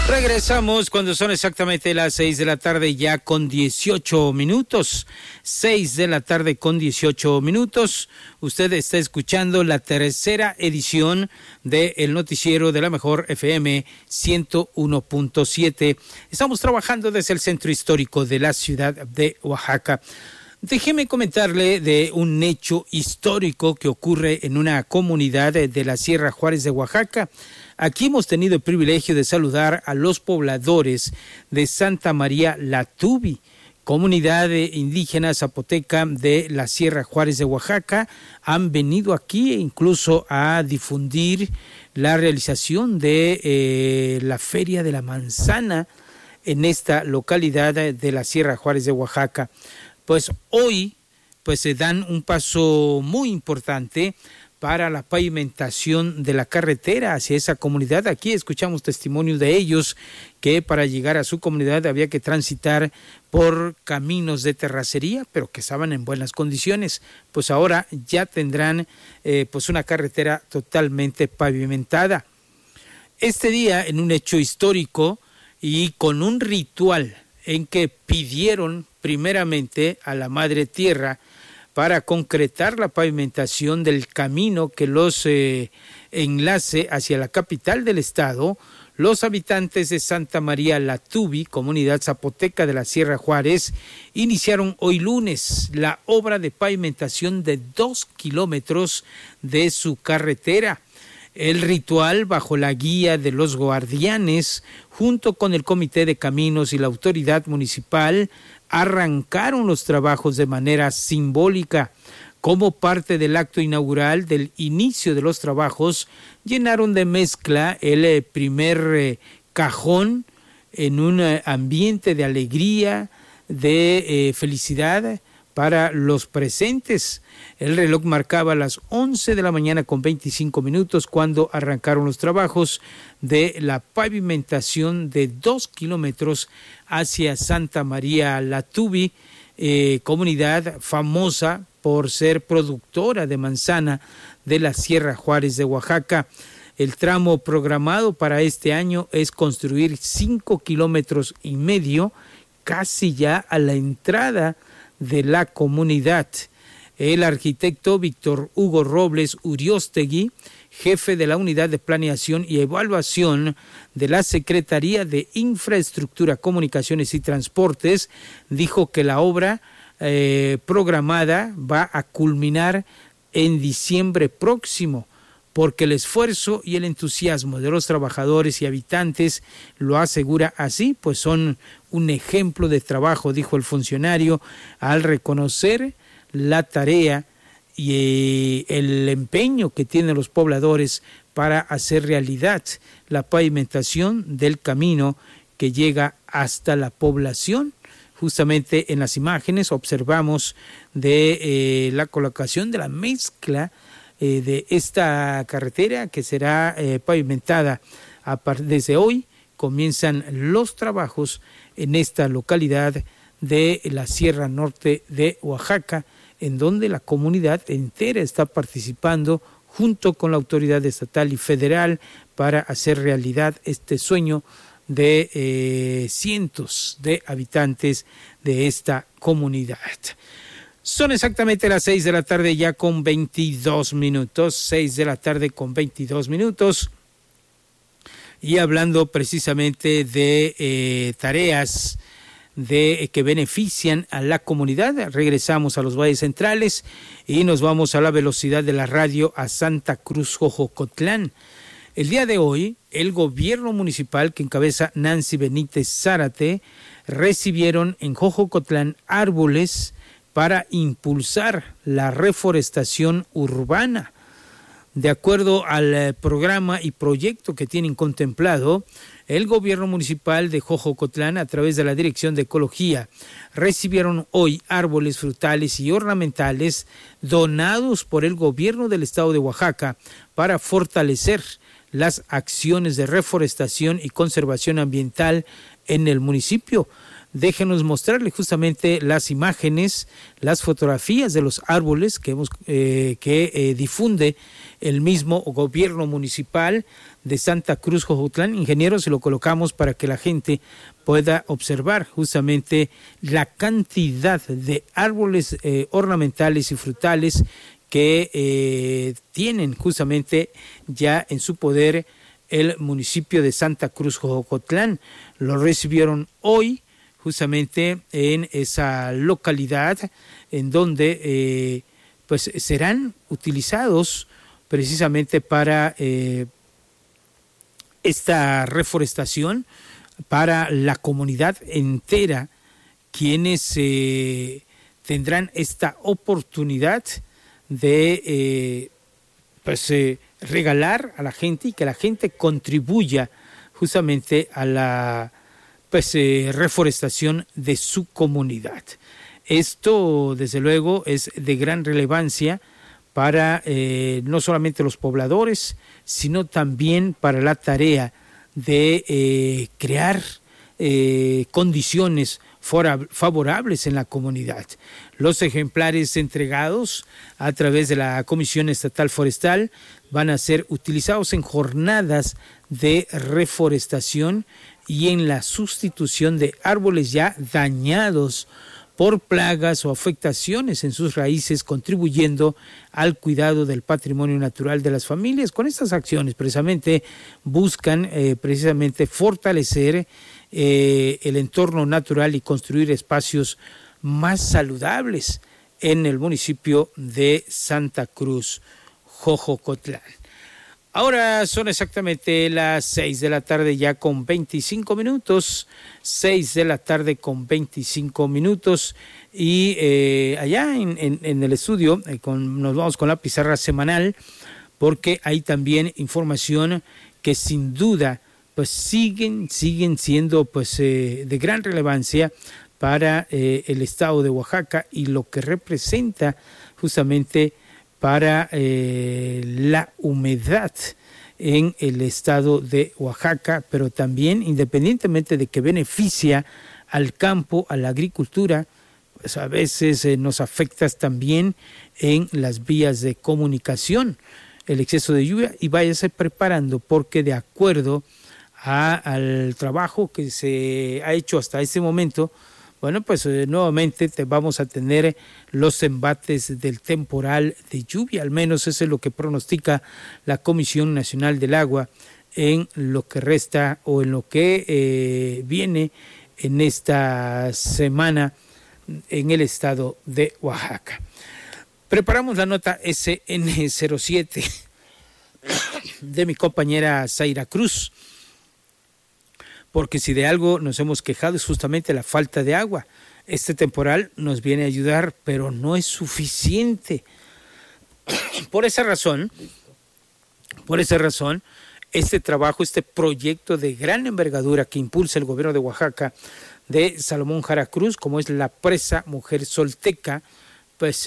Regresamos cuando son exactamente las 6 de la tarde ya con 18 minutos. 6 de la tarde con 18 minutos. Usted está escuchando la tercera edición del noticiero de la mejor FM 101.7. Estamos trabajando desde el centro histórico de la ciudad de Oaxaca. Déjeme comentarle de un hecho histórico que ocurre en una comunidad de la Sierra Juárez de Oaxaca. Aquí hemos tenido el privilegio de saludar a los pobladores de Santa María La Tubi, comunidad indígena zapoteca de la Sierra Juárez de Oaxaca. Han venido aquí incluso a difundir la realización de la Feria de la Manzana en esta localidad de la Sierra Juárez de Oaxaca. Pues hoy se dan un paso muy importante para la pavimentación de la carretera hacia esa comunidad. Aquí escuchamos testimonios de ellos que para llegar a su comunidad había que transitar por caminos de terracería, pero que estaban en buenas condiciones. Pues ahora ya tendrán una carretera totalmente pavimentada. Este día, en un hecho histórico y con un ritual en que pidieron primeramente a la Madre Tierra para concretar la pavimentación del camino que los enlace hacia la capital del estado, los habitantes de Santa María La Tubi, comunidad zapoteca de la Sierra Juárez, iniciaron hoy lunes la obra de pavimentación de 2 kilómetros de su carretera. El ritual, bajo la guía de los guardianes, junto con el Comité de Caminos y la autoridad municipal, arrancaron los trabajos de manera simbólica. Como parte del acto inaugural del inicio de los trabajos, llenaron de mezcla el primer cajón en un ambiente de alegría, de felicidad para los presentes. El reloj marcaba las 11 de la mañana con 25 minutos cuando arrancaron los trabajos de la pavimentación de 2 kilómetros hacia Santa María La Tubi, comunidad famosa por ser productora de manzana de la Sierra Juárez de Oaxaca. El tramo programado para este año es construir 5 kilómetros y medio, casi ya a la entrada de la comunidad. El arquitecto Víctor Hugo Robles Uriostegui, jefe de la Unidad de Planeación y Evaluación de la Secretaría de Infraestructura, Comunicaciones y Transportes, dijo que la obra programada va a culminar en diciembre próximo, porque el esfuerzo y el entusiasmo de los trabajadores y habitantes lo asegura así, pues son un ejemplo de trabajo, dijo el funcionario, al reconocer la tarea y el empeño que tienen los pobladores para hacer realidad la pavimentación del camino que llega hasta la población. Justamente en las imágenes observamos de la colocación de la mezcla de esta carretera que será pavimentada. Desde hoy comienzan los trabajos en esta localidad de la Sierra Norte de Oaxaca, en donde la comunidad entera está participando junto con la autoridad estatal y federal para hacer realidad este sueño de cientos de habitantes de esta comunidad. Son exactamente las 6 de la tarde ya con 22 minutos, 6 de la tarde con 22 minutos. Y hablando precisamente de tareas que benefician a la comunidad, regresamos a los valles centrales y nos vamos a la velocidad de la radio a Santa Cruz, Jojocotlán. El día de hoy, el gobierno municipal que encabeza Nancy Benítez Zárate recibieron en Jojocotlán árboles para impulsar la reforestación urbana. De acuerdo al programa y proyecto que tienen contemplado, el gobierno municipal de Jojocotlán, a través de la Dirección de Ecología, recibieron hoy árboles frutales y ornamentales donados por el gobierno del estado de Oaxaca para fortalecer las acciones de reforestación y conservación ambiental en el municipio. déjenos mostrarle justamente las imágenes, las fotografías de los árboles que difunde el mismo gobierno municipal de Santa Cruz, Jojotlán. Ingenieros, y lo colocamos para que la gente pueda observar justamente la cantidad de árboles ornamentales y frutales que tienen justamente ya en su poder el municipio de Santa Cruz, Jojotlán. Lo recibieron hoy justamente en esa localidad en donde pues serán utilizados precisamente para esta reforestación, para la comunidad entera, quienes tendrán esta oportunidad de regalar a la gente y que la gente contribuya justamente a la reforestación de su comunidad. Esto, desde luego, es de gran relevancia para no solamente los pobladores, sino también para la tarea de crear condiciones favorables en la comunidad. Los ejemplares entregados a través de la Comisión Estatal Forestal van a ser utilizados en jornadas de reforestación y en la sustitución de árboles ya dañados por plagas o afectaciones en sus raíces, contribuyendo al cuidado del patrimonio natural de las familias. Con estas acciones precisamente buscan fortalecer el entorno natural y construir espacios más saludables en el municipio de Santa Cruz, Jojocotlán. Ahora son exactamente las 6 de la tarde ya con 25 minutos, 6 de la tarde con 25 minutos y allá en el estudio nos vamos con la pizarra semanal porque hay también información que sin duda pues siguen siendo de gran relevancia para el estado de Oaxaca y lo que representa justamente para la humedad en el estado de Oaxaca, pero también independientemente de que beneficia al campo, a la agricultura, pues a veces nos afecta también en las vías de comunicación, el exceso de lluvia, y váyase preparando porque de acuerdo al trabajo que se ha hecho hasta este momento, bueno, pues nuevamente vamos a tener los embates del temporal de lluvia, al menos eso es lo que pronostica la Comisión Nacional del Agua en lo que resta o en lo que viene en esta semana en el estado de Oaxaca. Preparamos la nota SN07 de mi compañera Zaira Cruz, porque si de algo nos hemos quejado es justamente la falta de agua. Este temporal nos viene a ayudar, pero no es suficiente. Por esa razón, este trabajo, este proyecto de gran envergadura que impulsa el gobierno de Oaxaca de Salomón Jara Cruz, como es la presa Mujer Solteca, pues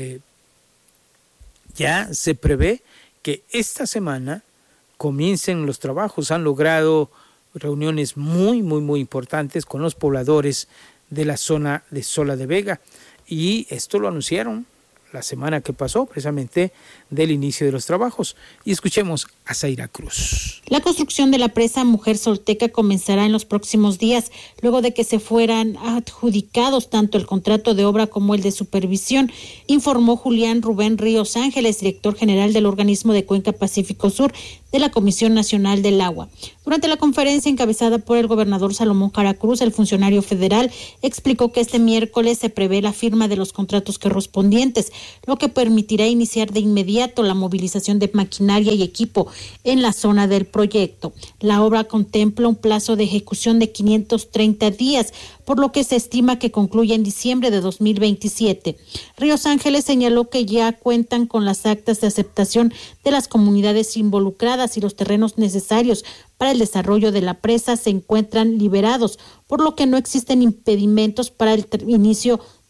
ya se prevé que esta semana comiencen los trabajos. Han logrado reuniones muy importantes con los pobladores de la zona de Sola de Vega y esto lo anunciaron la semana que pasó, precisamente del inicio de los trabajos. Y escuchemos a Zaira Cruz. La construcción de la presa Mujer Solteca comenzará en los próximos días, luego de que se fueran adjudicados tanto el contrato de obra como el de supervisión, informó Julián Rubén Ríos Ángeles, director general del organismo de Cuenca Pacífico Sur de la Comisión Nacional del Agua. Durante la conferencia encabezada por el gobernador Salomón Jara Cruz, el funcionario federal explicó que este miércoles se prevé la firma de los contratos correspondientes, lo que permitirá iniciar de inmediato la movilización de maquinaria y equipo en la zona del proyecto. La obra contempla un plazo de ejecución de 530 días, por lo que se estima que concluya en diciembre de 2027. Ríos Ángeles señaló que ya cuentan con las actas de aceptación de las comunidades involucradas y los terrenos necesarios para el desarrollo de la presa se encuentran liberados, por lo que no existen impedimentos para el inicio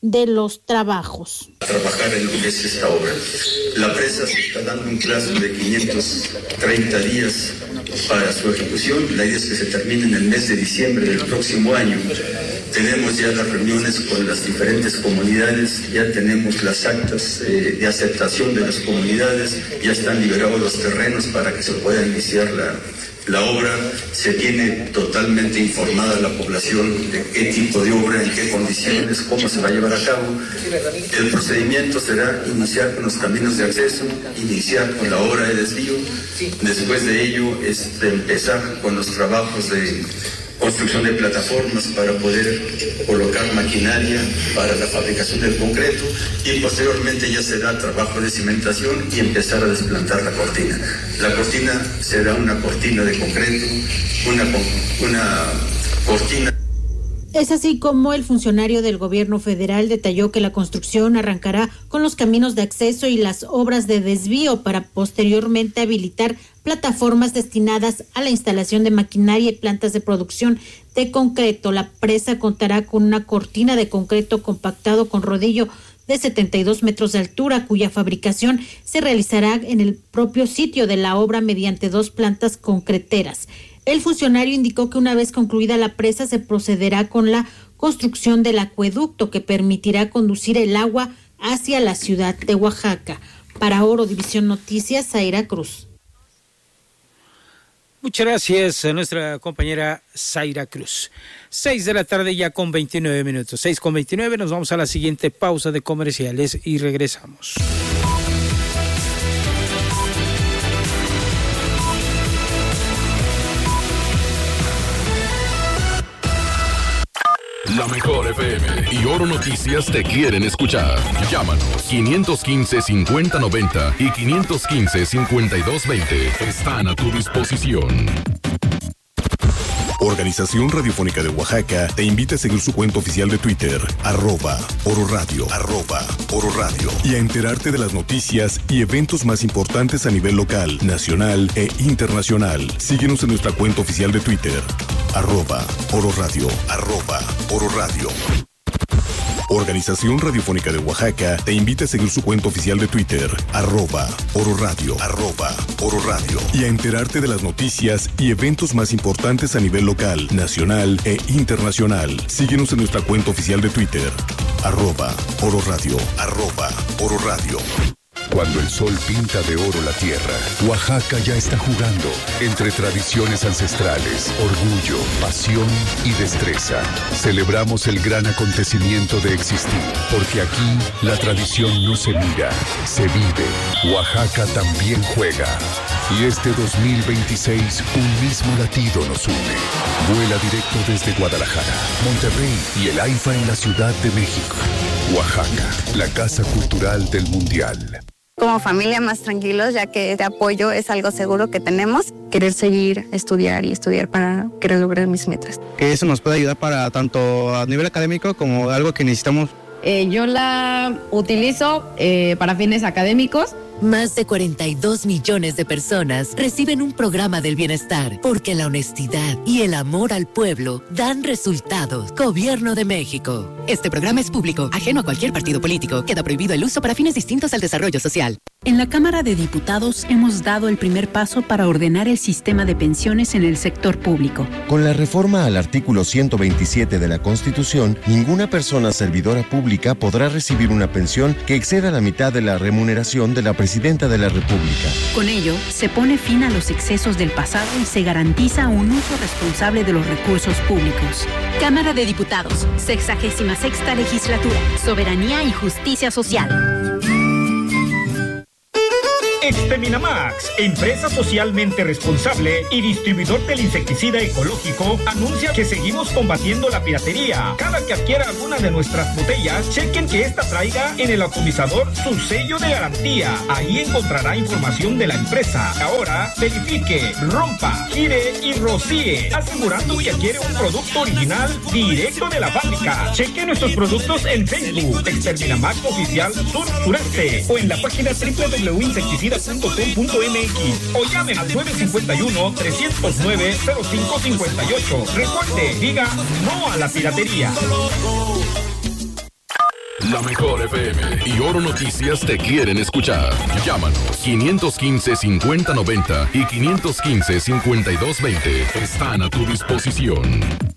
de los trabajos. Trabajar en lo que es esta obra. La presa se está dando un plazo de 530 días para su ejecución. La idea es que se termine en el mes de diciembre del próximo año. Tenemos ya las reuniones con las diferentes comunidades, ya tenemos las actas de aceptación de las comunidades, ya están liberados los terrenos para que se pueda iniciar la obra. Se tiene totalmente informada la población de qué tipo de obra, en qué condiciones, cómo se va a llevar a cabo. El procedimiento será iniciar con los caminos de acceso, iniciar con la obra de desvío. Después de ello, empezar con los trabajos de construcción de plataformas para poder colocar maquinaria para la fabricación del concreto, y posteriormente ya será trabajo de cimentación y empezar a desplantar la cortina. La cortina será una cortina de concreto, una cortina. Es así como el funcionario del gobierno federal detalló que la construcción arrancará con los caminos de acceso y las obras de desvío para posteriormente habilitar plataformas destinadas a la instalación de maquinaria y plantas de producción de concreto. La presa contará con una cortina de concreto compactado con rodillo de 72 metros de altura, cuya fabricación se realizará en el propio sitio de la obra mediante 2 plantas concreteras. El funcionario indicó que una vez concluida la presa se procederá con la construcción del acueducto que permitirá conducir el agua hacia la ciudad de Oaxaca. Para Oro División Noticias, Zaira Cruz. Muchas gracias a nuestra compañera Zaira Cruz. 6 de la tarde ya con 29 minutos. 6:29, nos vamos a la siguiente pausa de comerciales y regresamos. La Mejor FM y Oro Noticias te quieren escuchar. Llámanos 515-5090 y 515-5220. Están a tu disposición. Organización Radiofónica de Oaxaca te invita a seguir su cuenta oficial de Twitter, @Oro Radio, @Oro Radio, y a enterarte de las noticias y eventos más importantes a nivel local, nacional e internacional. Síguenos en nuestra cuenta oficial de Twitter, @Oro Radio, @Oro Radio. Organización Radiofónica de Oaxaca te invita a seguir su cuenta oficial de Twitter, @Oro Radio, @Oro Radio, y a enterarte de las noticias y eventos más importantes a nivel local, nacional e internacional. Síguenos en nuestra cuenta oficial de Twitter, @Oro Radio, @Oro Radio. Cuando el sol pinta de oro la tierra, Oaxaca ya está jugando entre tradiciones ancestrales, orgullo, pasión y destreza. Celebramos el gran acontecimiento de existir, porque aquí la tradición no se mira, se vive. Oaxaca también juega. Y este 2026 un mismo latido nos une. Vuela directo desde Guadalajara, Monterrey y el AIFA en la Ciudad de México. Oaxaca, la casa cultural del Mundial. Como familia más tranquilos, ya que este apoyo es algo seguro que tenemos. Querer seguir, estudiar para querer lograr mis metas. Que eso nos puede ayudar para tanto a nivel académico como algo que necesitamos. Yo la utilizo para fines académicos. Más de 42 millones de personas reciben un programa del bienestar porque la honestidad y el amor al pueblo dan resultados. Gobierno de México. Este programa es público, ajeno a cualquier partido político. Queda prohibido el uso para fines distintos al desarrollo social. En la Cámara de Diputados hemos dado el primer paso para ordenar el sistema de pensiones en el sector público. Con la reforma al artículo 127 de la Constitución, ninguna persona servidora pública podrá recibir una pensión que exceda la mitad de la remuneración de la Presidenta de la República. Con ello, se pone fin a los excesos del pasado y se garantiza un uso responsable de los recursos públicos. Cámara de Diputados, 66ª Legislatura, Soberanía y Justicia Social. Exterminamax, empresa socialmente responsable y distribuidor del insecticida ecológico, anuncia que seguimos combatiendo la piratería. Cada que adquiera alguna de nuestras botellas, chequen que esta traiga en el atomizador su sello de garantía. Ahí encontrará información de la empresa. Ahora, verifique, rompa, gire y rocíe, asegurando que adquiere un producto original directo de la fábrica. Cheque nuestros productos en Facebook, Exterminamax Oficial Sur Sureste, o en la página www.insecticida.com.mx, o llamen al 951-309-0558. Recuerde, diga no a la piratería. La Mejor FM y Oro Noticias te quieren escuchar. Llámanos 515-5090 y 515-5220. Están a tu disposición.